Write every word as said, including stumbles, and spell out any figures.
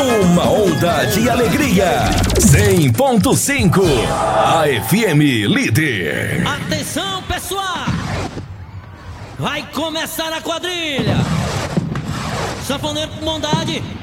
Uma onda de alegria. cem ponto cinco. A F M líder. Atenção, pessoal. Vai começar a quadrilha. Sanfoneiro com bondade.